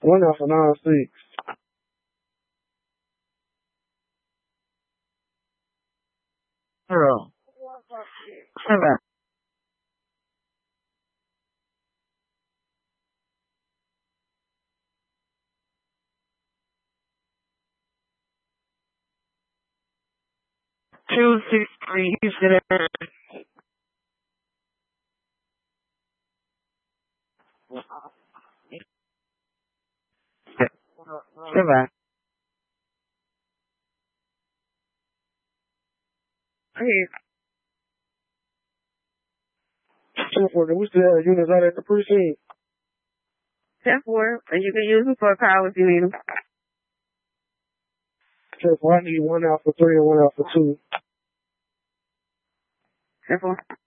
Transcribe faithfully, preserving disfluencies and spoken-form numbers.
One Alpha nine six. Zero. Seven. Two six three. Houston. Seven. Hey. Ten four. We still have units out at the precinct. Ten four. And you can use them for a call if you need them. Ten four. I need one Alpha three and one Alpha two. Ten four.